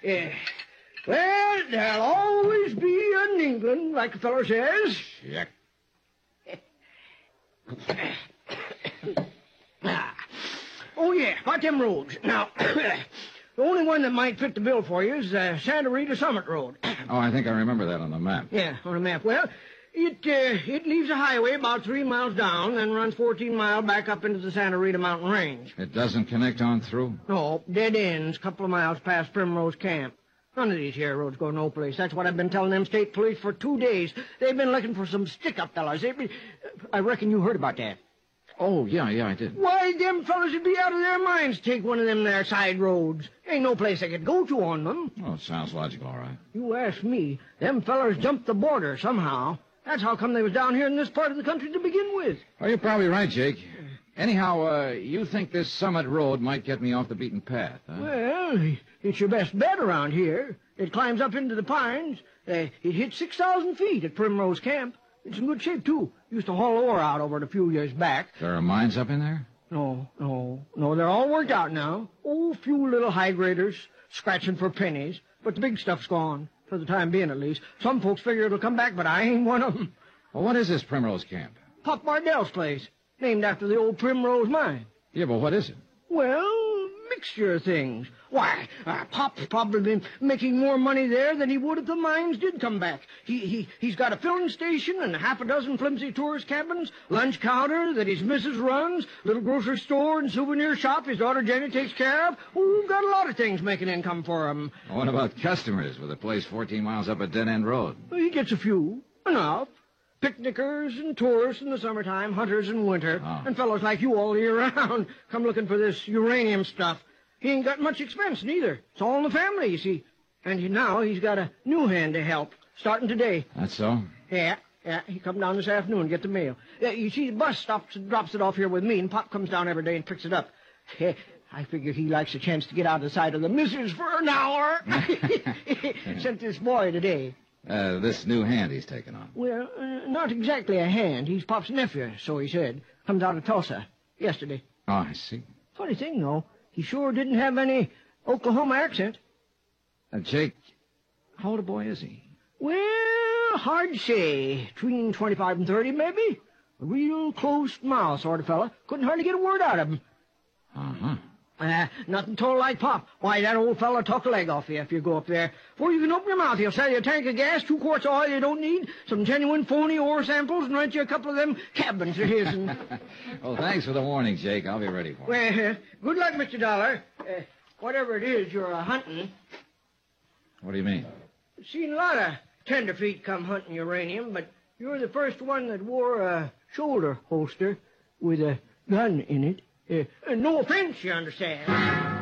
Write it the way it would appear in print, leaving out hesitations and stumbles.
Yeah. Well, there'll always be an England, like a fellow says. Check. Oh, yeah, about them roads. Now, the only one that might fit the bill for you is Santa Rita Summit Road. Oh, I think I remember that on the map. Yeah, on the map. Well, it leaves the highway about 3 miles down, then runs 14 miles back up into the Santa Rita mountain range. It doesn't connect on through? No, dead ends, a couple of miles past Primrose Camp. None of these here roads go no place. That's what I've been telling them state police for 2 days. They've been looking for some stick-up fellas. I reckon you heard about that. Oh, yeah, I did. Why, them fellas would be out of their minds to take one of them there side roads. Ain't no place they could go to on them. Oh, it sounds logical, all right. You ask me, them fellas jumped the border somehow. That's how come they was down here in this part of the country to begin with. Oh, you're probably right, Jake. Anyhow, you think this Summit Road might get me off the beaten path, huh? Well, it's your best bet around here. It climbs up into the pines. It hits 6,000 feet at Primrose Camp. It's in good shape, too. Used to haul ore out over it a few years back. There are mines up in there? No, they're all worked out now. Oh, a few little high graders, scratching for pennies. But the big stuff's gone, for the time being at least. Some folks figure it'll come back, but I ain't one of them. Well, what is this Primrose Camp? Pop Bardell's place, named after the old Primrose mine. Yeah, but what is it? Well, mixture of things. Why, Pop's probably been making more money there than he would if the mines did come back. He's got a filling station and half a dozen flimsy tourist cabins, lunch counter that his missus runs, little grocery store and souvenir shop his daughter Jenny takes care of. Oh, got a lot of things making income for him. What about customers with a place 14 miles up a dead-end road? He gets a few. Enough. Picnickers and tourists in the summertime, hunters in winter, and fellows like you all year round come looking for this uranium stuff. He ain't got much expense, neither. It's all in the family, you see. And now he's got a new hand to help, starting today. That's so? Yeah, he come down this afternoon and get the mail. You see, the bus stops and drops it off here with me, and Pop comes down every day and picks it up. I figure he likes a chance to get out of the sight of the missus for an hour. Sent this boy today. This new hand he's taken on. Well, not exactly a hand. He's Pop's nephew, so he said. Comes out of Tulsa yesterday. Oh, I see. Funny thing, though. He sure didn't have any Oklahoma accent. Jake, how old a boy is he? Well, hard to say. Between 25 and 30, maybe. A real close-mouthed sort of fella. Couldn't hardly get a word out of him. Uh-huh. Nothing told like Pop. Why, that old fella took a leg off you if you go up there. Before you can open your mouth, he'll sell you a tank of gas, 2 quarts of oil you don't need, some genuine phony ore samples, and rent you a couple of them cabins of his. Well, thanks for the warning, Jake. I'll be ready for it. Well, good luck, Mr. Dollar. Whatever it is you're hunting. What do you mean? Seen a lot of tenderfeet come hunting uranium, but you're the first one that wore a shoulder holster with a gun in it. No offense, you understand.